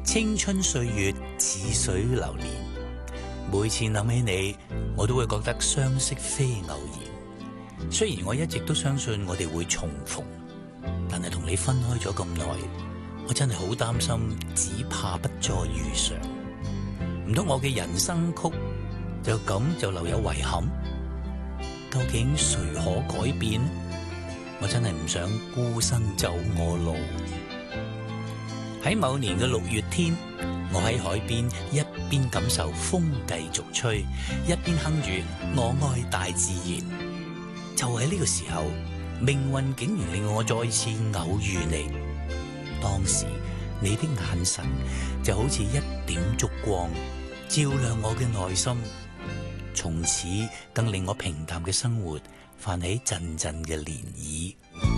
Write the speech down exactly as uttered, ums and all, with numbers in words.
青春歲月似水流年，每次諗起你，我都會覺得相識非偶然。雖然我一直都相信我哋會重逢，但係同你分開咗咁耐，我真係好擔心，只怕不再遇上。唔通我嘅人生曲就咁就留有遺憾？究竟誰可改變？我真係唔想孤身走我路。喺某年嘅六月天，我喺海邊一邊感受風繼續吹，一邊哼住我愛大自然。就喺呢個時候，命運竟然令我再次偶遇你。當時你的眼神就好似一點燭光，照亮我嘅內心，從此更令我平淡嘅生活泛起陣陣嘅漣漪。